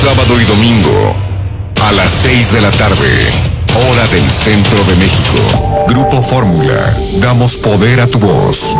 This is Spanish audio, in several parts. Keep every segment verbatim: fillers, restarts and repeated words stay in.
Sábado y domingo a las seis de la tarde, hora del centro de México. Grupo Fórmula, damos poder a tu voz.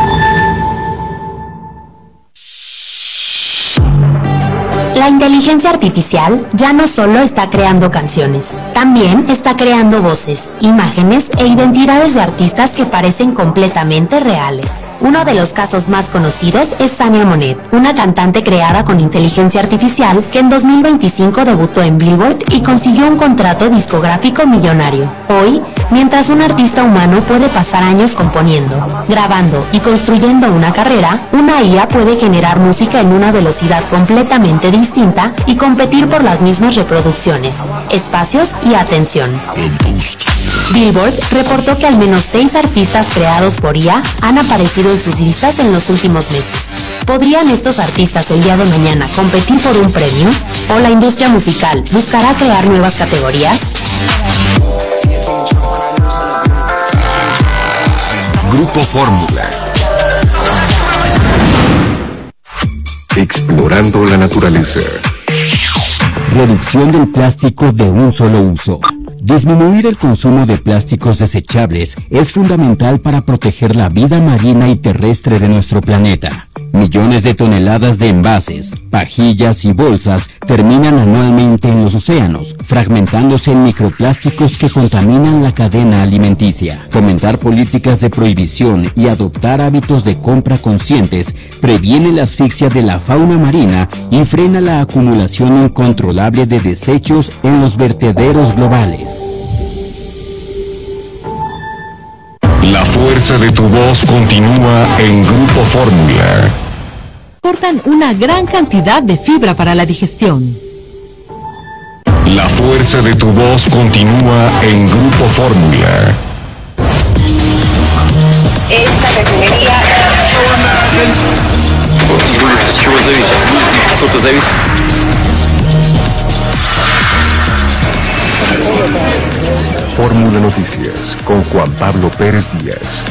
La inteligencia artificial ya no solo está creando canciones, también está creando voces, imágenes e identidades de artistas que parecen completamente reales. Uno de los casos más conocidos es Tania Monet, una cantante creada con inteligencia artificial que en dos mil veinticinco debutó en Billboard y consiguió un contrato discográfico millonario. Hoy, mientras un artista humano puede pasar años componiendo, grabando y construyendo una carrera, una I A puede generar música en una velocidad completamente distinta y competir por las mismas reproducciones, espacios y atención. Billboard reportó que al menos seis artistas creados por I A han aparecido en sus listas en los últimos meses. ¿Podrían estos artistas el día de mañana competir por un premio? ¿O la industria musical buscará crear nuevas categorías? Grupo Fórmula. Explorando la naturaleza. Reducción del plástico de un solo uso. Disminuir el consumo de plásticos desechables es fundamental para proteger la vida marina y terrestre de nuestro planeta. Millones de toneladas de envases, pajillas y bolsas terminan anualmente en los océanos, fragmentándose en microplásticos que contaminan la cadena alimenticia. Fomentar políticas de prohibición y adoptar hábitos de compra conscientes previene la asfixia de la fauna marina y frena la acumulación incontrolable de desechos en los vertederos globales. La fuerza de tu voz continúa en Grupo Fórmula. Aportan una gran cantidad de fibra para la digestión. La fuerza de tu voz continúa en Grupo Fórmula. Esta refinería... Fórmula Noticias con Juan Pablo Pérez Díaz.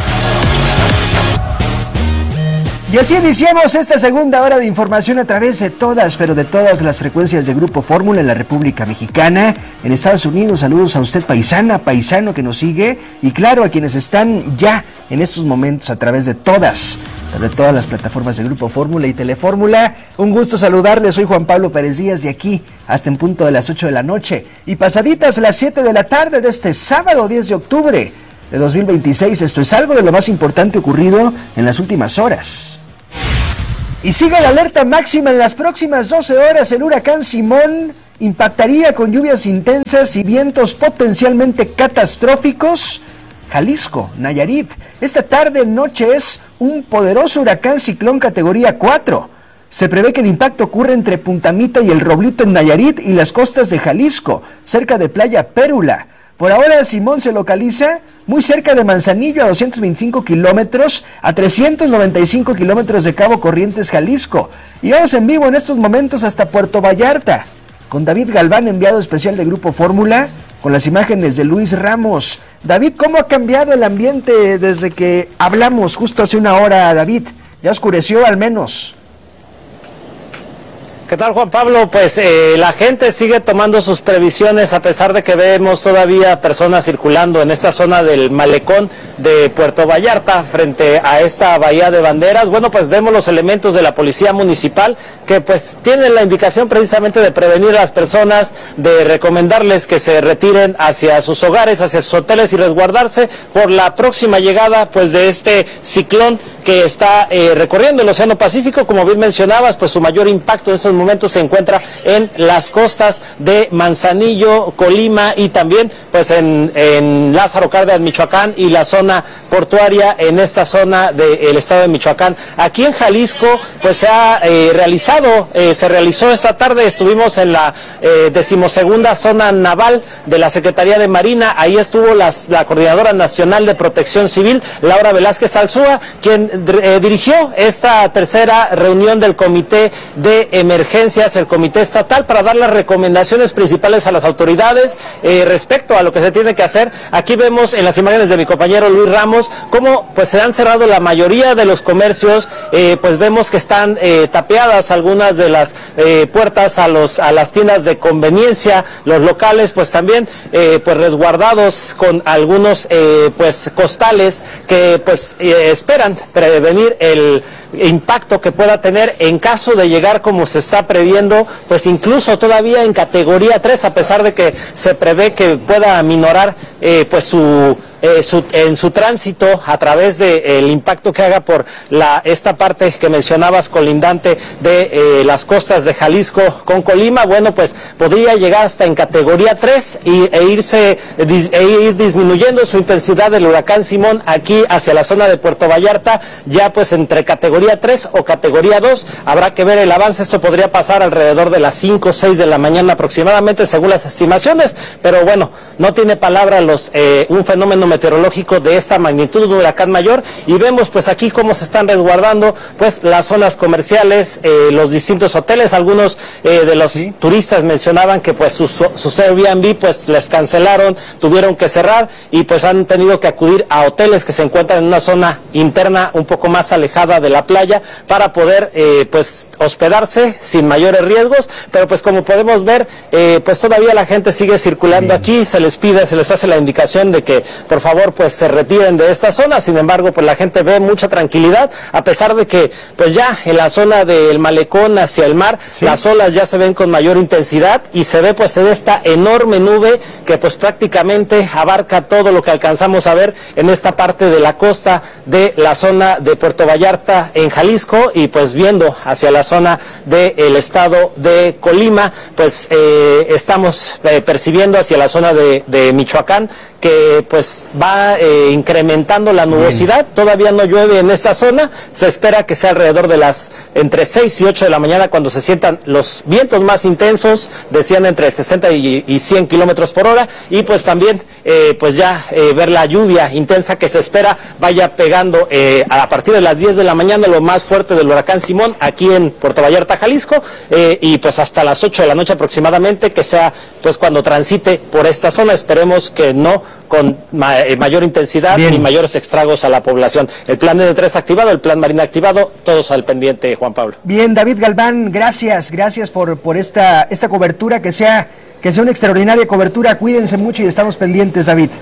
Y así iniciamos esta segunda hora de información a través de todas, pero de todas las frecuencias de Grupo Fórmula en la República Mexicana, en Estados Unidos. Saludos a usted, paisana, paisano que nos sigue, y claro, a quienes están ya en estos momentos a través de todas, de todas las plataformas de Grupo Fórmula y Telefórmula. Un gusto saludarles, soy Juan Pablo Pérez Díaz, de aquí hasta en punto de las ocho de la noche, y pasaditas las siete de la tarde de este sábado diez de octubre de dos mil veintiséis. Esto es algo de lo más importante ocurrido en las últimas horas. Y sigue la alerta máxima. En las próximas doce horas el huracán Simón impactaría con lluvias intensas y vientos potencialmente catastróficos Jalisco, Nayarit. Esta tarde noche es un poderoso huracán ciclón categoría cuatro. Se prevé que el impacto ocurra entre Punta Mita y El Roblito en Nayarit y las costas de Jalisco, cerca de Playa Pérula. Por ahora Simón se localiza muy cerca de Manzanillo, a doscientos veinticinco kilómetros, a trescientos noventa y cinco kilómetros de Cabo Corrientes, Jalisco. Y vamos en vivo en estos momentos hasta Puerto Vallarta, con David Galván, enviado especial de Grupo Fórmula, con las imágenes de Luis Ramos. David, ¿cómo ha cambiado el ambiente desde que hablamos justo hace una hora, David? Ya oscureció al menos. ¿Qué tal, Juan Pablo? Pues eh, la gente sigue tomando sus previsiones a pesar de que vemos todavía personas circulando en esta zona del malecón de Puerto Vallarta frente a esta bahía de banderas. Bueno, pues vemos los elementos de la policía municipal que pues tienen la indicación precisamente de prevenir a las personas, de recomendarles que se retiren hacia sus hogares, hacia sus hoteles y resguardarse por la próxima llegada pues de este ciclón que está eh, recorriendo el Océano Pacífico. Como bien mencionabas, pues su mayor impacto en estos momentos se encuentra en las costas de Manzanillo, Colima y también pues en, en Lázaro Cárdenas, Michoacán, y la zona portuaria en esta zona del estado de Michoacán. Aquí en Jalisco pues se ha eh, realizado, eh, se realizó esta tarde, estuvimos en la eh, decimosegunda zona naval de la Secretaría de Marina. Ahí estuvo las, la Coordinadora Nacional de Protección Civil, Laura Velázquez Alzúa, quien eh, dirigió esta tercera reunión del Comité de Emergencias, el Comité Estatal, para dar las recomendaciones principales a las autoridades eh, respecto a lo que se tiene que hacer. Aquí vemos en las imágenes de mi compañero Luis Ramos cómo pues se han cerrado la mayoría de los comercios, eh, pues vemos que están eh, tapiadas algunas de las eh, puertas a los a las tiendas de conveniencia, los locales pues también eh, pues resguardados con algunos eh, pues costales que pues eh, esperan prevenir el impacto que pueda tener en caso de llegar, como se está previendo, pues incluso todavía en categoría tres, a pesar de que se prevé que pueda aminorar eh, pues su Eh, su, en su tránsito a través del de, eh, impacto que haga por la esta parte que mencionabas colindante de eh, las costas de Jalisco con Colima. Bueno, pues podría llegar hasta en categoría tres y, e irse e ir disminuyendo su intensidad del huracán Simón aquí hacia la zona de Puerto Vallarta, ya pues entre categoría tres o categoría dos. Habrá que ver el avance. Esto podría pasar alrededor de las cinco o seis de la mañana aproximadamente, según las estimaciones, pero bueno, no tiene palabra los eh, un fenómeno meteorológico de esta magnitud, un huracán mayor, y vemos pues aquí cómo se están resguardando pues las zonas comerciales, eh, los distintos hoteles. Algunos eh, de los ¿Sí? turistas mencionaban que pues sus, sus Airbnb pues les cancelaron, tuvieron que cerrar y pues han tenido que acudir a hoteles que se encuentran en una zona interna un poco más alejada de la playa para poder eh, pues hospedarse sin mayores riesgos, pero pues como podemos ver eh, pues todavía la gente sigue circulando Bien. aquí, se les pide, se les hace la indicación de que por favor pues se retiren de esta zona. Sin embargo pues la gente ve mucha tranquilidad, a pesar de que pues ya en la zona del malecón hacia el mar ¿Sí? las olas ya se ven con mayor intensidad y se ve pues en esta enorme nube que pues prácticamente abarca todo lo que alcanzamos a ver en esta parte de la costa de la zona de Puerto Vallarta en Jalisco, y pues viendo hacia la zona del estado de Colima pues eh, estamos eh, percibiendo hacia la zona de, de Michoacán que pues va eh, incrementando la nubosidad. Todavía no llueve en esta zona, se espera que sea alrededor de las entre seis y ocho de la mañana cuando se sientan los vientos más intensos, decían entre sesenta y cien kilómetros por hora, y pues también eh, pues ya eh, ver la lluvia intensa que se espera vaya pegando eh, a partir de las diez de la mañana, lo más fuerte del huracán Simón aquí en Puerto Vallarta, Jalisco, eh, y pues hasta las ocho de la noche aproximadamente, que sea pues cuando transite por esta zona. Esperemos que no con ma mayor intensidad Bien. ni mayores estragos a la población. El plan N tres activado, el plan Marina activado, todos al pendiente, Juan Pablo. Bien, David Galván, gracias, gracias por, por esta, esta cobertura, que sea, que sea una extraordinaria cobertura. Cuídense mucho y estamos pendientes, David.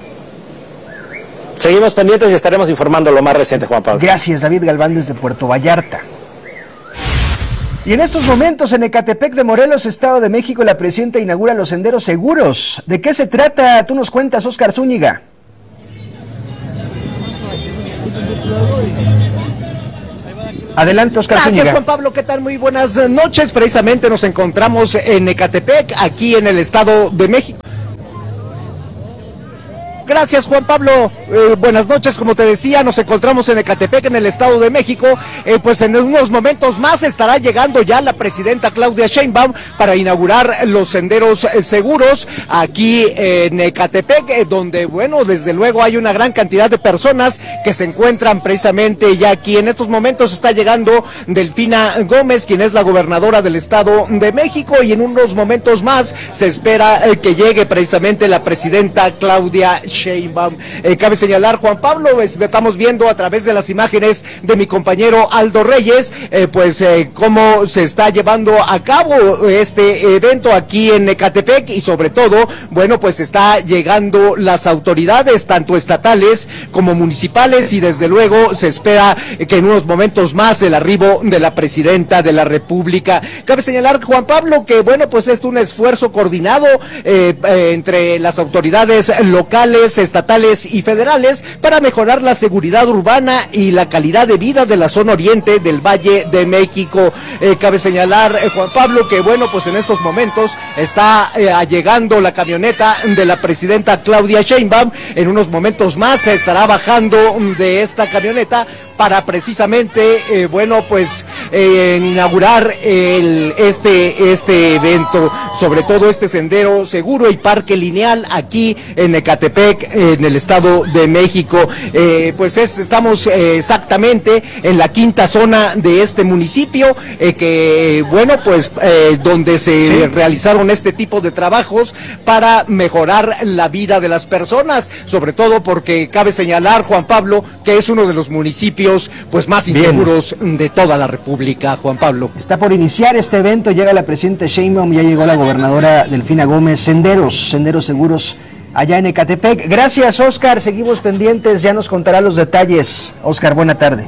Seguimos pendientes y estaremos informando lo más reciente, Juan Pablo. Gracias, David Galván, desde Puerto Vallarta. Y en estos momentos en Ecatepec de Morelos, Estado de México, la presidenta inaugura los senderos seguros. ¿De qué se trata? Tú nos cuentas, Óscar Zúñiga. Adelante, Óscar Zúñiga. Gracias, Juan Pablo. ¿Qué tal? Muy buenas noches. Precisamente nos encontramos en Ecatepec, aquí en el Estado de México. Gracias, Juan Pablo. Eh, buenas noches. Como te decía, nos encontramos en Ecatepec, en el Estado de México. Eh, pues en unos momentos más estará llegando ya la presidenta Claudia Sheinbaum para inaugurar los senderos eh, seguros aquí en Ecatepec, eh, donde, bueno, desde luego hay una gran cantidad de personas que se encuentran precisamente ya aquí. En estos momentos está llegando Delfina Gómez, quien es la gobernadora del Estado de México, y en unos momentos más se espera eh, que llegue precisamente la presidenta Claudia Sheinbaum. Sheinbaum. Eh, cabe señalar, Juan Pablo, es, estamos viendo a través de las imágenes de mi compañero Aldo Reyes, eh, pues eh, cómo se está llevando a cabo este evento aquí en Ecatepec, y sobre todo, bueno, pues está llegando las autoridades, tanto estatales como municipales, y desde luego se espera que en unos momentos más el arribo de la presidenta de la República. Cabe señalar, Juan Pablo, que bueno, pues es un esfuerzo coordinado eh, eh, entre las autoridades locales, estatales y federales para mejorar la seguridad urbana y la calidad de vida de la zona oriente del Valle de México. Eh, cabe señalar, eh, Juan Pablo, que bueno, pues en estos momentos está eh, llegando la camioneta de la presidenta Claudia Sheinbaum. En unos momentos más se estará bajando de esta camioneta para precisamente, eh, bueno, pues eh, inaugurar el, este, este evento, sobre todo este sendero seguro y parque lineal aquí en Ecatepec Ecatepec, en el Estado de México. Eh, pues es, estamos eh, exactamente en la quinta zona de este municipio, eh, que bueno, pues eh, donde se sí. realizaron este tipo de trabajos para mejorar la vida de las personas, sobre todo porque cabe señalar, Juan Pablo, que es uno de los municipios pues más inseguros Bien. de toda la República, Juan Pablo. Está por iniciar este evento, llega la presidenta Sheinbaum, ya llegó la gobernadora Delfina Gómez. Senderos, senderos seguros allá en Ecatepec. Gracias, Oscar, seguimos pendientes, ya nos contará los detalles. Oscar, buena tarde.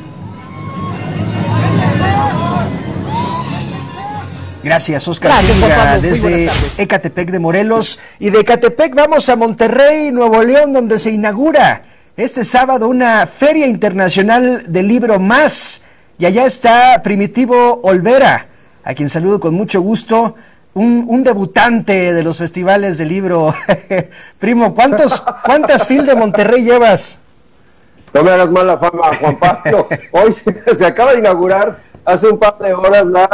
Gracias, Oscar. Gracias, Juan Pablo. Desde Ecatepec de Morelos. Y de Ecatepec vamos a Monterrey, Nuevo León, donde se inaugura este sábado una Feria Internacional del Libro Más. Y allá está Primitivo Olvera, a quien saludo con mucho gusto. Un, un debutante de los festivales de libro. Primo, ¿cuántos, ¿cuántas fil de Monterrey llevas? No me hagas mala fama, Juan Pablo. Hoy se, se acaba de inaugurar hace un par de horas la,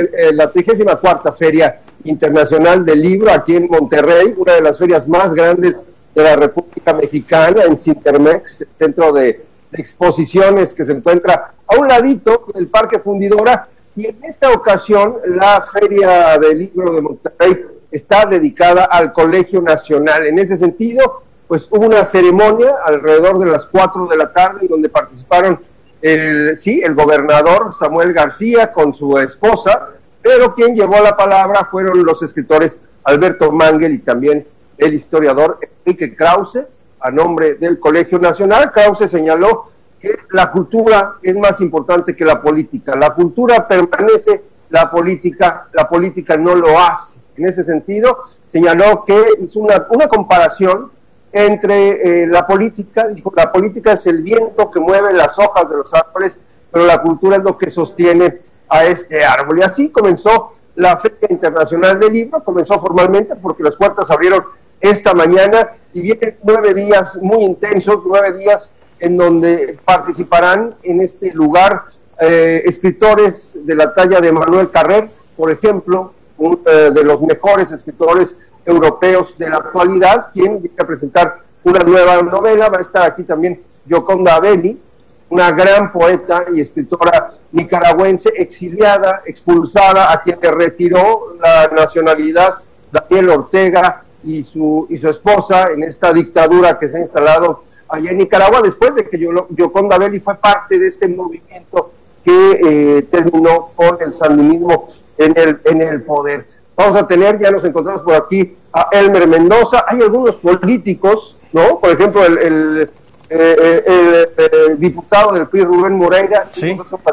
la trigésima cuarta Feria Internacional del Libro aquí en Monterrey, una de las ferias más grandes de la República Mexicana, en Cintermex, centro de, de exposiciones que se encuentra a un ladito del Parque Fundidora. Y en esta ocasión la Feria del Libro de Monterrey está dedicada al Colegio Nacional. En ese sentido, pues hubo una ceremonia alrededor de las cuatro de la tarde en donde participaron el, sí, el gobernador Samuel García con su esposa, pero quien llevó la palabra fueron los escritores Alberto Mangel y también el historiador Enrique Krause, a nombre del Colegio Nacional. Krause señaló que la cultura es más importante que la política. La cultura permanece, la política, la política no lo hace. En ese sentido, señaló que hizo una, una comparación entre eh, la política, dijo, la política es el viento que mueve las hojas de los árboles, pero la cultura es lo que sostiene a este árbol. Y así comenzó la Feria Internacional del Libro, comenzó formalmente porque las puertas abrieron esta mañana y vienen nueve días muy intensos, nueve días en donde participarán en este lugar eh, escritores de la talla de Manuel Carrer, por ejemplo, un eh, de los mejores escritores europeos de la actualidad, quien viene a presentar una nueva novela. Va a estar aquí también Gioconda Belli, una gran poeta y escritora nicaragüense, exiliada, expulsada, a quien le retiró la nacionalidad Daniel Ortega y su, y su esposa en esta dictadura que se ha instalado allá en Nicaragua, después de que Gioconda Belli fue parte de este movimiento que eh, terminó con el sandinismo en el, en el poder. Vamos a tener, ya nos encontramos por aquí, a Elmer Mendoza. Hay algunos políticos, ¿no? Por ejemplo, el, el, eh, el, el diputado del P R I, Rubén Moreira, sí.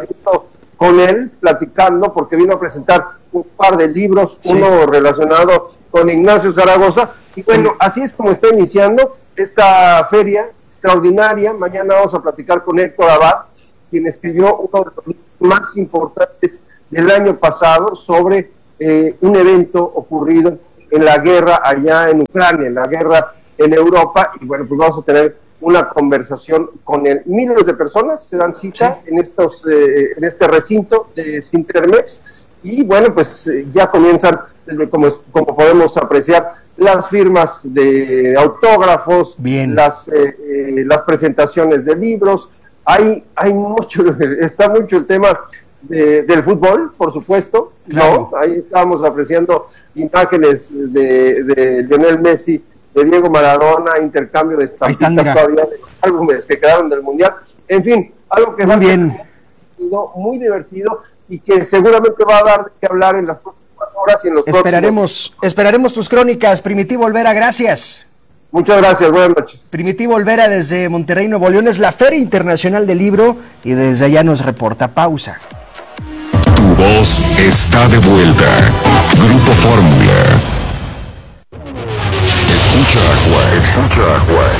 con él, platicando, porque vino a presentar un par de libros, sí. uno relacionado con Ignacio Zaragoza. Y bueno, sí. así es como está iniciando esta feria extraordinaria. Mañana vamos a platicar con Héctor Abad, quien escribió uno de los libros más importantes del año pasado sobre eh, un evento ocurrido en la guerra allá en Ucrania, en la guerra en Europa, y bueno, pues vamos a tener una conversación con él. Miles de personas se dan cita sí. en estos eh, en este recinto de Cintermex, y bueno, pues eh, ya comienzan, como, como podemos apreciar, las firmas de autógrafos, Bien. las eh, eh, las presentaciones de libros. Hay hay mucho, está mucho el tema de, del fútbol, por supuesto, claro. ¿no? Ahí estamos apreciando imágenes de, de Lionel Messi, de Diego Maradona, intercambio de estampitas todavía de los álbumes que quedaron del Mundial. En fin, algo que muy va bien. a ser muy divertido y que seguramente va a dar que hablar en las próximas horas y en los esperaremos, próximos. Esperaremos tus crónicas, Primitivo Olvera, gracias. Muchas gracias, buenas noches. Primitivo Olvera desde Monterrey, Nuevo León, es la Feria Internacional del Libro y desde allá nos reporta. Pausa. Tu voz está de vuelta. Grupo Fórmula. Escucha a Juan, escucha a Juan.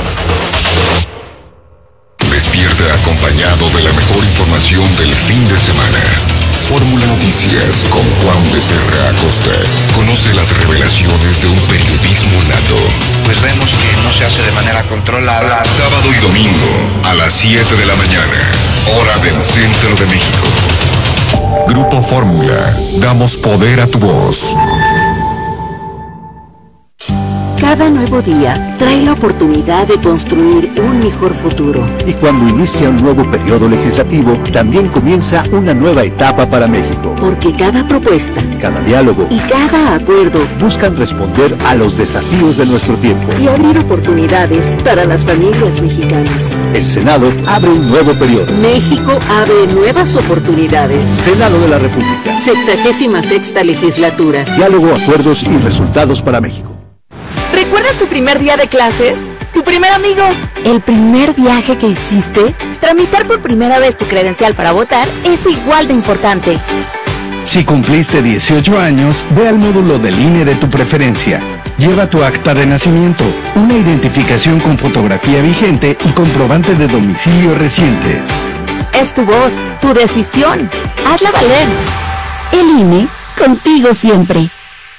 Despierta acompañado de la mejor información del fin de semana. Fórmula Noticias con Juan Becerra Acosta. Conoce las revelaciones de un periodismo nato. Pues vemos que no se hace de manera controlada. Sábado y domingo a las siete de la mañana, hora del centro de México. Grupo Fórmula, damos poder a tu voz. Cada nuevo día trae la oportunidad de construir un mejor futuro. Y cuando inicia un nuevo periodo legislativo, también comienza una nueva etapa para México. Porque cada propuesta, cada diálogo y cada acuerdo buscan responder a los desafíos de nuestro tiempo y abrir oportunidades para las familias mexicanas. El Senado abre un nuevo periodo. México abre nuevas oportunidades. Senado de la República. Sexagésima sexta legislatura. Diálogo, acuerdos y resultados para México. ¿Recuerdas tu primer día de clases? ¿Tu primer amigo? ¿El primer viaje que hiciste? Tramitar por primera vez tu credencial para votar es igual de importante. Si cumpliste dieciocho años, ve al módulo del I N E de tu preferencia. Lleva tu acta de nacimiento, una identificación con fotografía vigente y comprobante de domicilio reciente. Es tu voz, tu decisión. Hazla valer. El I N E, contigo siempre.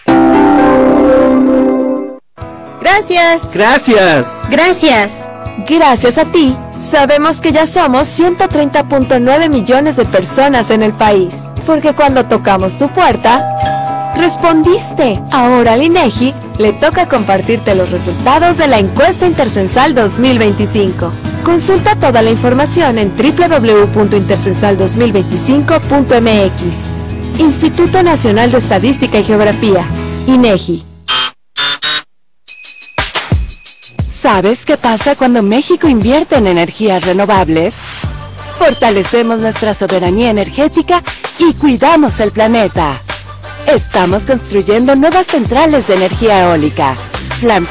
Gracias. Gracias. Gracias. Gracias a ti, sabemos que ya somos ciento treinta punto nueve millones de personas en el país. Porque cuando tocamos tu puerta, respondiste. Ahora al INEGI le toca compartirte los resultados de la encuesta intercensal dos mil veinticinco. Consulta toda la información en doble u doble u doble u punto intercensal dos mil veinticinco punto m x. Instituto Nacional de Estadística y Geografía, INEGI. ¿Sabes qué pasa cuando México invierte en energías renovables? Fortalecemos nuestra soberanía energética y cuidamos el planeta. Estamos construyendo nuevas centrales de energía eólica, plantas